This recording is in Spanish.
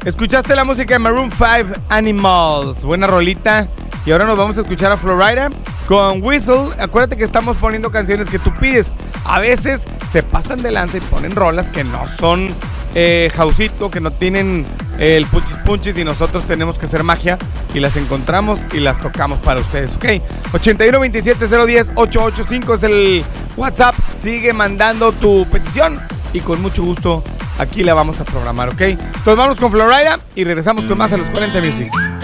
Escuchaste la música de Maroon 5, Animals. Buena rolita. Y ahora nos vamos a escuchar a Florida con Whistle. Acuérdate que estamos poniendo canciones que tú pides. A veces se pasan de lanza y ponen rolas que no son jausito, que no tienen el punchis punchis, y nosotros tenemos que hacer magia y las encontramos y las tocamos para ustedes, ¿ok? 8127-010-885 es el WhatsApp. Sigue mandando tu petición y con mucho gusto aquí la vamos a programar, ¿ok? Entonces vamos con Florida y regresamos con más a los 40 Music.